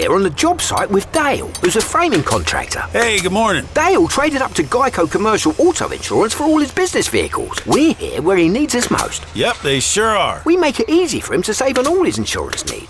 here on the job site with Dale, who's a framing contractor. Hey, good morning. Dale traded up to Geico Commercial Auto Insurance for all his business vehicles. We're here where he needs us most. Yep, they sure are. We make it easy for him to save on all his insurance needs.